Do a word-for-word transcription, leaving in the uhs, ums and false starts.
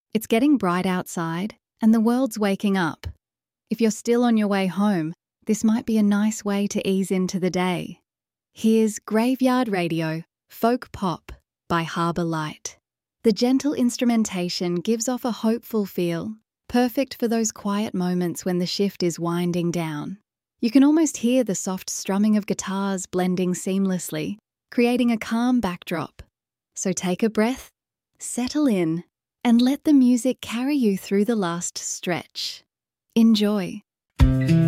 It's getting bright outside and the world's waking up. If you're still on your way home, this might be a nice way to ease into the day. Here's Graveyard Radio, Folk Pop by Harbour Light. The gentle instrumentation gives off a hopeful feel, perfect for those quiet moments when the shift is winding down. You can almost hear the soft strumming of guitars blending seamlessly, creating a calm backdrop. So take a breath, settle in, and let the music carry you through the last stretch. Enjoy.